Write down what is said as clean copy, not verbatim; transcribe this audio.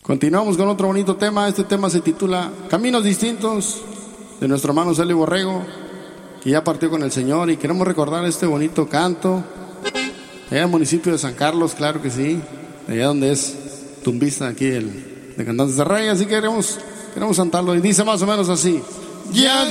Continuamos con otro bonito tema. Este tema se titula Caminos Distintos, de nuestro hermano Celio Borrego, que ya partió con el Señor, y queremos recordar este bonito canto allá en el municipio de San Carlos, claro que sí, allá donde es tumbista aquí de Cantantes de Rey. Así que queremos cantarlo, y dice más o menos así: ya